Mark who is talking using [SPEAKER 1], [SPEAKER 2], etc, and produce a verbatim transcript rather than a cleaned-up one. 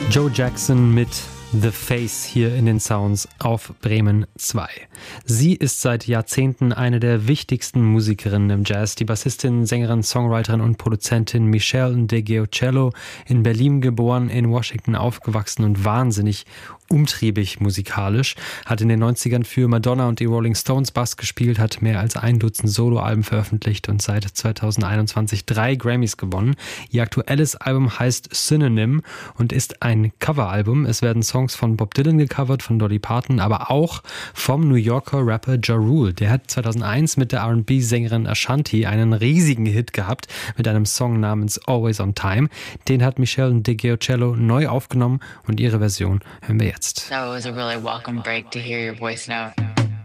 [SPEAKER 1] Joe Jackson mit The Face hier in den Sounds auf Bremen zwei. Sie ist seit Jahrzehnten eine der wichtigsten Musikerinnen im Jazz. Die Bassistin, Sängerin, Songwriterin und Produzentin Meshell Ndegeocello, in Berlin geboren, in Washington aufgewachsen und wahnsinnig umtriebig musikalisch, hat in den neunzigern für Madonna und die Rolling Stones Bass gespielt, hat mehr als ein Dutzend Soloalben veröffentlicht und seit zweitausendeinundzwanzig drei Grammys gewonnen. Ihr aktuelles Album heißt Synonym und ist ein Coveralbum. Es werden Songs von Bob Dylan gecovert, von Dolly Parton, aber auch vom New Yorker Rapper Ja Rule. Der hat zweitausendeins mit der R and B-Sängerin Ashanti einen riesigen Hit gehabt mit einem Song namens Always on Time. Den hat Meshell Ndegeocello neu aufgenommen und ihre Version hören wir jetzt.
[SPEAKER 2] So it was a really welcome break to hear your voice note.